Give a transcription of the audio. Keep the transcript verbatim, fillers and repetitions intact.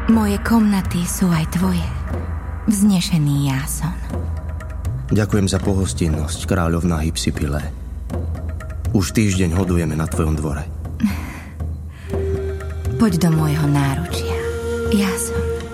Moje komnaty sú aj tvoje. Vznešený Jáson. Ďakujem za pohostinnosť, kráľovná Hypsipyle. Už týždeň hodujeme na tvojom dvore. Poď do môjho náručia, Jáson.